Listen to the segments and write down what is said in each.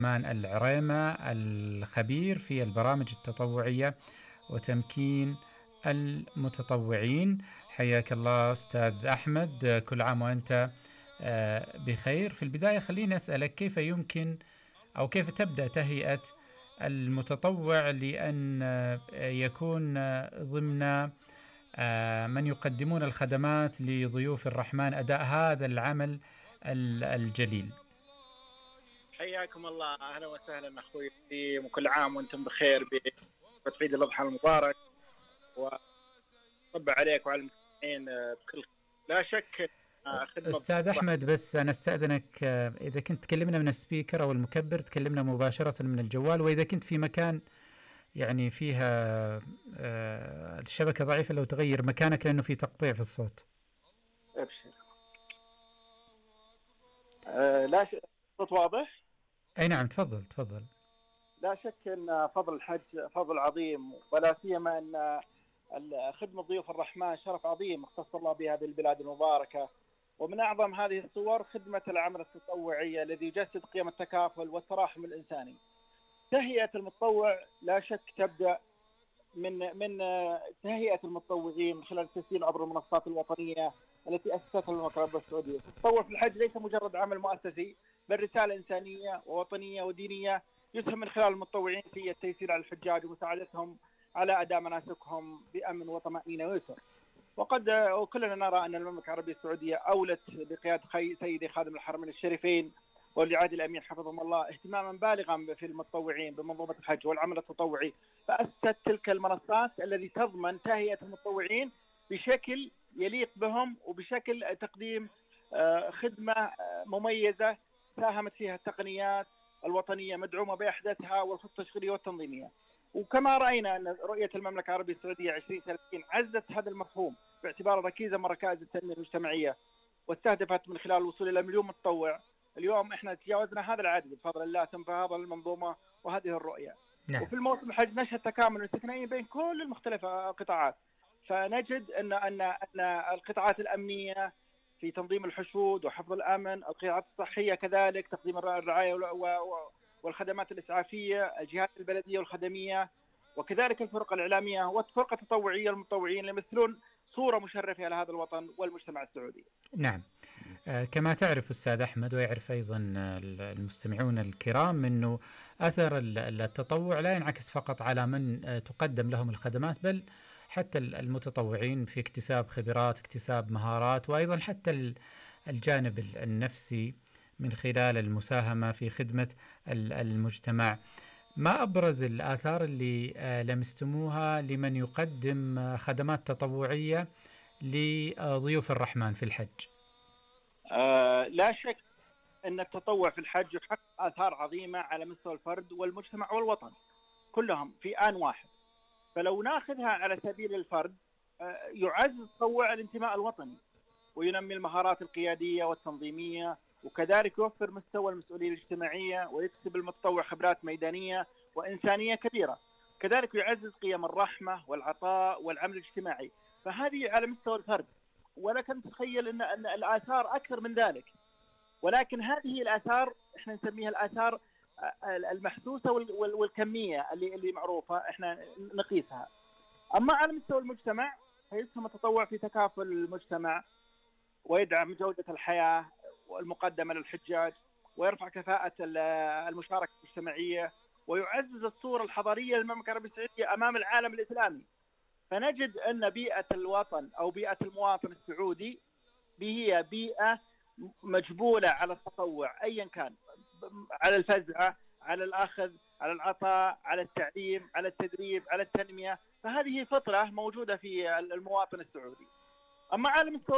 العريمة الخبير في البرامج التطوعية وتمكين المتطوعين. حياك الله أستاذ أحمد، كل عام وأنت بخير. في البداية خليني أسألك كيف يمكن أو كيف تبدأ تهيئة المتطوع لأن يكون ضمن من يقدمون الخدمات لضيوف الرحمن أداء هذا العمل الجليل؟ حياكم الله، اهلا وسهلا اخوي الكريم، وكل عام وانتم بخير بعيد الاضحى المبارك، وصب عليك وعلى المستمعين بكل خير. لا شك خدمه أستاذ أحمد، بس أنا أستأذنك إذا كنت تكلمنا من السبيكر أو المكبر تكلمنا مباشرة من الجوال، وإذا كنت في مكان يعني فيها الشبكة ضعيفة لو تغير مكانك لأنه في تقطيع في الصوت. ابشر. لا شك الصوت واضح؟ أي نعم، تفضل تفضل. لا شك ان فضل الحج فضل عظيم، ولا سيما ان خدمه ضيوف الرحمن شرف عظيم اختص الله بهذه البلاد المباركه. ومن اعظم هذه الصور خدمه العمل التطوعي الذي يجسد قيم التكافل والتراحم الانساني. تهيئه المتطوع لا شك تبدا من تهيئه المتطوعين من خلال التسجيل عبر المنصات الوطنيه التي اسستها المملكه العربيه السعوديه. التطوع في الحج ليس مجرد عمل مؤسسي، بل رساله انسانيه ووطنيه ودينيه يسهم من خلال المتطوعين في التيسير على الحجاج ومساعدتهم على اداء مناسكهم بامن وطمانينه ويسر. وكلنا نرى ان المملكه العربيه السعوديه اولت بقياده سيدي خادم الحرمين الشريفين ولي عهد الامين حفظهم الله اهتماما بالغا في المتطوعين بمنظومه الحج والعمل التطوعي، فاسست تلك المنصات التي تضمن تهيئه المتطوعين بشكل يليق بهم وبشكل تقديم خدمه مميزه ساهمت فيها التقنيات الوطنيه مدعومه باحداثها والخطه التشغيليه والتنظيميه. وكما راينا ان رؤيه المملكه العربيه السعوديه 2030 عزت هذا المفهوم باعتباره ركيزه من ركائز التنميه المجتمعيه، واستهدفت من خلال الوصول الى مليون متطوع. اليوم احنا تجاوزنا هذا العدد بفضل الله تم هذا المنظومه وهذه الرؤيه. نعم. وفي الموسم الحج نشهد تكامل استثنائي بين كل المختلف القطاعات، فنجد ان القطاعات الامنيه في تنظيم الحشود وحفظ الامن، القطاعات الصحيه كذلك تقديم الرعايه والخدمات الاسعافيه، الجهات البلديه والخدميه، وكذلك الفرق الاعلاميه والفرقه التطوعيه المتطوعين اللي يمثلون صوره مشرفه لهذا الوطن والمجتمع السعودي. نعم. كما تعرف أستاذ أحمد ويعرف أيضا المستمعون الكرام أنه أثر التطوع لا ينعكس فقط على من تقدم لهم الخدمات، بل حتى المتطوعين في اكتساب خبرات، اكتساب مهارات، وأيضا حتى الجانب النفسي من خلال المساهمة في خدمة المجتمع. ما أبرز الآثار اللي لمستموها لمن يقدم خدمات تطوعية لضيوف الرحمن في الحج؟ لا شك أن التطوع في الحج يحقق آثار عظيمة على مستوى الفرد والمجتمع والوطن كلهم في آن واحد. فلو ناخذها على سبيل الفرد، يعزز التطوع الانتماء الوطني وينمي المهارات القيادية والتنظيمية، وكذلك يوفر مستوى المسؤولية الاجتماعية ويكسب المتطوع خبرات ميدانية وإنسانية كبيرة. كذلك يعزز قيم الرحمة والعطاء والعمل الاجتماعي. فهذه على مستوى الفرد، ولكن تتخيل ان الاثار اكثر من ذلك. ولكن هذه الاثار احنا نسميها الاثار المحسوسه والكميه اللي معروفه احنا نقيسها. اما على مستوى المجتمع فيسهم التطوع في تكافل المجتمع ويدعم جوده الحياه المقدمه للحجاج، ويرفع كفاءه المشاركه المجتمعيه، ويعزز الصوره الحضاريه للمملكه العربيه السعوديه امام العالم الاسلامي. فنجد أن بيئة الوطن أو بيئة المواطن السعودي هي بيئة مجبولة على التطوع أيا كان، على الفزعة، على الأخذ، على العطاء، على التعليم، على التدريب، على التنمية. فهذه فطرة موجودة في المواطن السعودي. أما على مستوى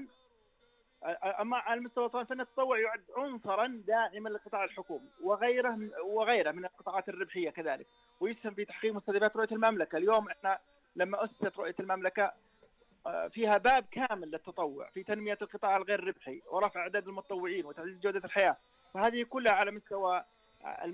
الوطن فإن التطوع يعد عنصرا داعما للقطاع الحكومي وغيره من القطاعات الربحية كذلك، ويسهم في تحقيق مستهدفات رؤية المملكة. اليوم احنا لما أسست رؤية المملكة فيها باب كامل للتطوع في تنمية القطاع الغير ربحي ورفع عدد المتطوعين وتعزيز جودة الحياة. فهذه كلها على مستوى